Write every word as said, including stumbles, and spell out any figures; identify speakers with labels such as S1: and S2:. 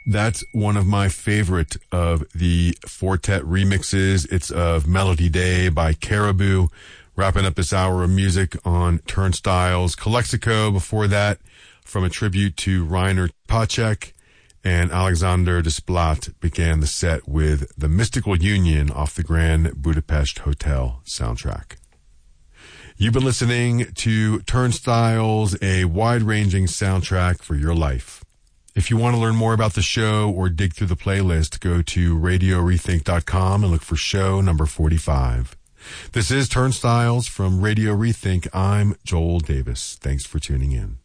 S1: That's one of my favorite of the Fortet remixes. It's of Melody Day by Caribou. Wrapping up this hour of music on Turnstiles. Calexico before that, from a tribute to Rainer Pacek, and Alexander Desplat began the set with The Mystical Union off the Grand Budapest Hotel soundtrack. You've been listening to Turnstiles, a wide-ranging soundtrack for your life. If you want to learn more about the show or dig through the playlist, go to radio rethink dot com and look for show number forty-five. This is Turnstiles from Radio Rethink. I'm Joel Davis. Thanks for tuning in.